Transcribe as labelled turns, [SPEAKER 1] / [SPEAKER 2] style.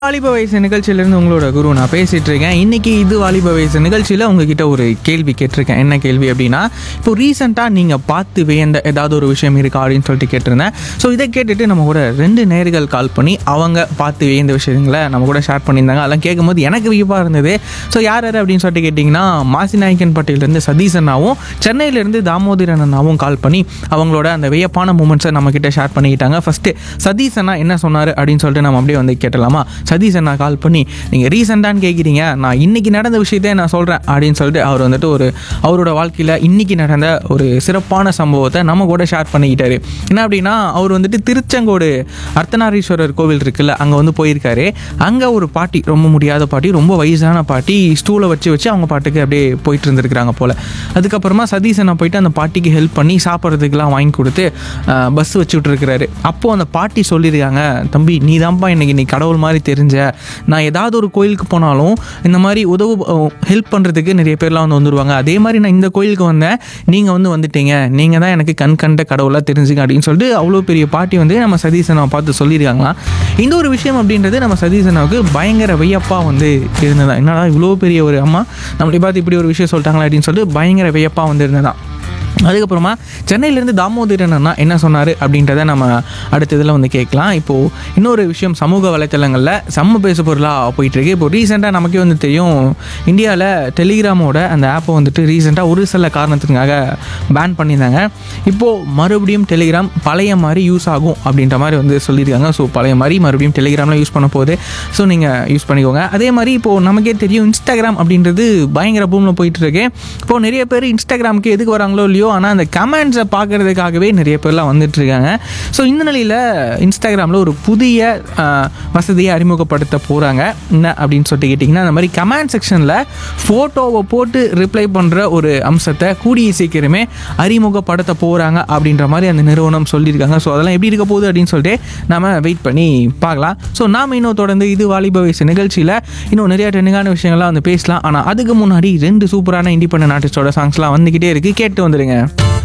[SPEAKER 1] வாலிப வயசு நிகழ்ச்சியிலேருந்து உங்களோட குரு நான் பேசிகிட்டு இருக்கேன். இன்றைக்கி இது வாலிப வயசு நிகழ்ச்சியில் உங்ககிட்ட ஒரு கேள்வி கேட்டிருக்கேன். என்ன கேள்வி அப்படின்னா, இப்போ ரீசெண்டாக நீங்கள் பார்த்து வியந்த ஏதாவது ஒரு விஷயம் இருக்கா அப்படின்னு சொல்லிட்டு கேட்டிருந்தேன். ஸோ இதை கேட்டுட்டு நம்ம கூட 2 நேயர்கள் கால் பண்ணி அவங்க பார்த்து வியந்த விஷயங்களை நம்ம கூட ஷேர் பண்ணியிருந்தாங்க. அதெல்லாம் கேட்கும்போது எனக்கு வியப்பாக இருந்தது. ஸோ யார் அப்படின்னு சொல்லிட்டு கேட்டிங்கன்னா, மாசிநாயக்கன் பட்டியிலேருந்து சதீஷ் அண்ணாவும் சென்னையிலேருந்து தாமோதரன் அண்ணாவும் கால் பண்ணி அவங்களோட அந்த வியப்பான மூமெண்ட்ஸை நம்மக்கிட்ட ஷேர் பண்ணிக்கிட்டாங்க. ஃபஸ்ட்டு சதீஷ் அண்ணா என்ன சொன்னார் அப்படின்னு சொல்லிட்டு நம்ம அப்படியே வந்து கேட்டலாமா? சதீஷ் அண்ணா கால் பண்ணி, நீங்கள் ரீசெண்டான்னு கேட்குறீங்க, நான் இன்றைக்கி நடந்த விஷயத்தை நான் சொல்கிறேன் அப்படின்னு சொல்லிட்டு அவர் வந்துட்டு அவரோட வாழ்க்கையில் இன்றைக்கி நடந்த ஒரு சிறப்பான சம்பவத்தை நம்ம கூட ஷேர் பண்ணிக்கிட்டாரு. என்ன அப்படின்னா, அவர் வந்துட்டு திருச்செங்கோடு அர்த்தநாரீஸ்வரர் கோவில் இருக்குல்ல, அங்கே வந்து போயிருக்காரு. அங்கே ஒரு பாட்டி, ரொம்ப முடியாத பாட்டி, ரொம்ப வயசான பாட்டி, ஸ்டூலை வச்சு அவங்க பாட்டுக்கு அப்படியே போயிட்டு இருந்திருக்கிறாங்க போல். அதுக்கப்புறமா சதீஷ் அண்ணா போயிட்டு அந்த பாட்டிக்கு ஹெல்ப் பண்ணி சாப்பிட்றதுக்கெலாம் வாங்கி கொடுத்து பஸ் வச்சு விட்டுருக்கிறாரு. அப்போது அந்த பாட்டி சொல்லியிருக்காங்க, தம்பி நீ தான்ப்பா இன்னைக்கு கடவுள் மாதிரி தெரிஞ்ச, நான் ஏதாவது ஒரு கோயிலுக்கு போனாலும் இந்த மாதிரி ஹெல்ப் பண்ணுறதுக்கு நிறைய பேர்லாம் வந்து வந்துடுவாங்க. அதே மாதிரி நான் இந்த கோயிலுக்கு வந்தேன், நீங்கள் வந்துட்டீங்க, நீங்கள் தான் எனக்கு கண்ட கடவுளாக தெரிஞ்சுங்க அப்படின்னு சொல்லிட்டு அவ்வளோ பெரிய பாட்டி வந்து நம்ம சதீஷ் அண்ணாவை பார்த்து சொல்லியிருக்காங்களாம். இந்த ஒரு விஷயம் அப்படின்றது நம்ம சதீஷ் அண்ணாவுக்கு பயங்கர வியப்பாக வந்து இருந்ததா. என்னடா இவ்வளோ பெரிய ஒரு அம்மா நம்மளை பார்த்து இப்படி ஒரு விஷயம் சொல்லிட்டாங்களா அப்படின்னு சொல்லிட்டு பயங்கர வியப்பாக வந்து இருந்ததான். அதுக்கப்புறமா சென்னையிலேருந்து தாமோதரன் அண்ணா என்ன சொன்னார் அப்படின்றத நம்ம அடுத்த இதில் வந்து கேட்கலாம். இப்போது இன்னொரு விஷயம், சமூக வலைத்தளங்களில் செம்ம பேசு பொருளாக போயிட்டுருக்கு. இப்போ ரீசெண்டாக நமக்கே வந்து தெரியும், இந்தியாவில் டெலிகிராமோட அந்த ஆப்பை வந்துட்டு ரீசெண்டாக ஒரு சில காரணத்துக்காக பேன் பண்ணியிருந்தாங்க. இப்போது மறுபடியும் டெலிகிராம் பழைய மாதிரி யூஸ் ஆகும் அப்படின்ற மாதிரி வந்து சொல்லியிருக்காங்க. ஸோ பழைய மாதிரி மறுபடியும் டெலிகிராமில் யூஸ் பண்ண போகுது. ஸோ நீங்கள் யூஸ் பண்ணிக்கோங்க. அதே மாதிரி இப்போது நமக்கே தெரியும், இன்ஸ்டாகிராம் அப்படின்றது பயங்கர பூமில் போயிட்டுருக்கு. இப்போது நிறைய பேர் இன்ஸ்டாகிராமுக்கு எதுக்கு வராங்களோ இல்லையோ, ஆனால் அந்த கமெண்ட்ஸை பார்க்குறதுக்காகவே நிறைய பேர்லாம் வந்துட்டுருக்காங்க. ஸோ இந்த நிலையில் இன்ஸ்டாகிராமில் ஒரு புதிய வசதியை அறிமுகப்படுத்த போகிறாங்க. என்ன அப்படின்னு சொல்லிட்டு கேட்டிங்கன்னா, அந்த மாதிரி கமெண்ட் செக்ஷனில் ஃபோட்டோவை போட்டு ரிப்ளை பண்ணுற ஒரு அம்சத்தை கூடிய சீக்கிரமே அறிமுகப்படுத்த போகிறாங்க அப்படின்ற மாதிரி அந்த நிறுவனம் சொல்லியிருக்காங்க. ஸோ அதெல்லாம் எப்படி இருக்க போகுது அப்படின்னு சொல்லிட்டு நம்ம வெயிட் பண்ணி பார்க்கலாம். ஸோ நாம் இன்னும் தொடர்ந்து இது வாலிப வயசு நிகழ்ச்சியில் இன்னும் நிறைய ட்ரெண்டிங்கான விஷயங்கள்லாம் வந்து பேசலாம். ஆனால் அதுக்கு முன்னாடி 2 சூப்பரான இண்டிபெண்டன்ட் ஆர்டிஸ்டோட சாங்ஸ்லாம் வந்துக்கிட்டே இருக்குது, கேட்டு வந்துடுங்க.